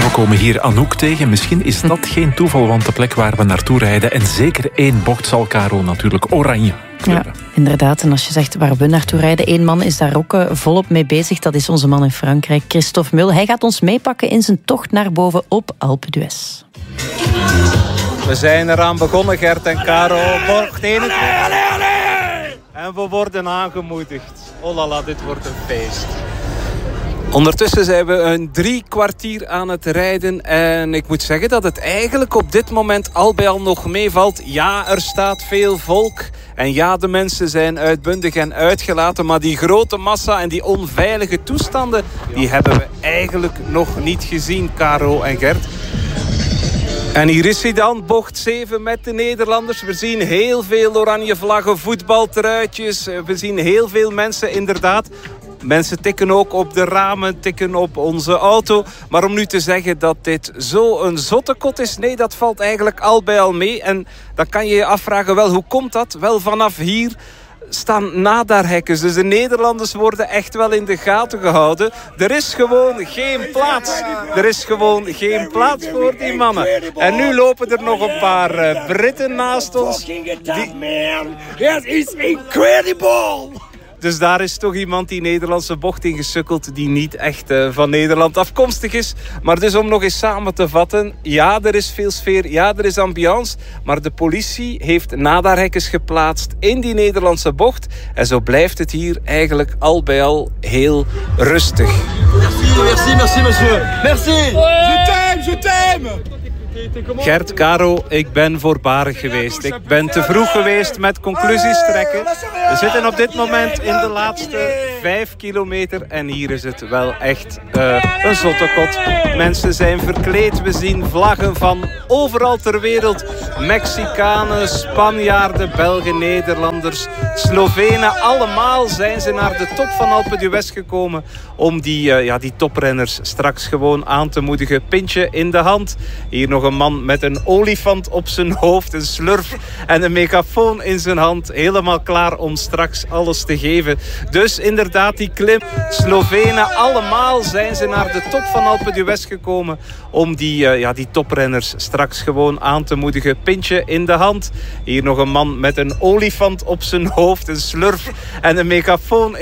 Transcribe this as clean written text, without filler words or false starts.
We komen hier Anouk tegen. Misschien is dat geen toeval, want de plek waar we naartoe rijden... en zeker één bocht zal Caro natuurlijk oranje klippen. Ja, inderdaad. En als je zegt waar we naartoe rijden... één man is daar ook volop mee bezig. Dat is onze man in Frankrijk, Christophe Mul. Hij gaat ons meepakken in zijn tocht naar boven op Alpe d'Huez. We zijn eraan begonnen, Gert en Caro. Bocht 21. En we worden aangemoedigd. Oh la la, dit wordt een feest. Ondertussen zijn we een 3 kwartier aan het rijden. En ik moet zeggen dat het eigenlijk op dit moment al bij al nog meevalt. Ja, er staat veel volk. En ja, de mensen zijn uitbundig en uitgelaten. Maar die grote massa en die onveilige toestanden... die hebben we eigenlijk nog niet gezien, Caro en Gert. En hier is hij dan, bocht 7 met de Nederlanders. We zien heel veel oranje vlaggen, voetbaltruitjes. We zien heel veel mensen inderdaad. Mensen tikken ook op de ramen, tikken op onze auto. Maar om nu te zeggen dat dit zo'n zottekot is... nee, dat valt eigenlijk al bij al mee. En dan kan je je afvragen, wel, hoe komt dat? Wel, vanaf hier staan nadarhekken. Dus de Nederlanders worden echt wel in de gaten gehouden. Er is gewoon geen plaats. Er is gewoon geen plaats voor die mannen. En nu lopen er nog een paar Britten naast ons. That is incredible! Dus daar is toch iemand die Nederlandse bocht ingesukkeld... die niet echt van Nederland afkomstig is. Maar dus om nog eens samen te vatten... ja, er is veel sfeer, ja, er is ambiance... maar de politie heeft nadarhekken geplaatst in die Nederlandse bocht... en zo blijft het hier eigenlijk al bij al heel rustig. Merci, monsieur. Merci! Je t'aime! Gert, Caro, ik ben voorbarig geweest. Ik ben te vroeg geweest met conclusies trekken. We zitten op dit moment in de laatste 5 kilometer. En hier is het wel echt een zottekot. Mensen zijn verkleed. We zien vlaggen van overal ter wereld. Mexicanen, Spanjaarden, Belgen, Nederlanders, Slovenen. Allemaal zijn ze naar de top van Alpe d'Huez gekomen. Om die toprenners straks gewoon aan te moedigen. Pintje in de hand. Hier nog een man met een olifant op zijn hoofd, een slurf en een megafoon in zijn hand. Helemaal klaar om straks alles te geven. Dus inderdaad die klim. Slovenen, allemaal zijn ze naar de top van Alpe d'Huez gekomen. Om die toprenners straks gewoon aan te moedigen. Pintje in de hand. Hier nog een man met een olifant op zijn hoofd, een slurf en een megafoon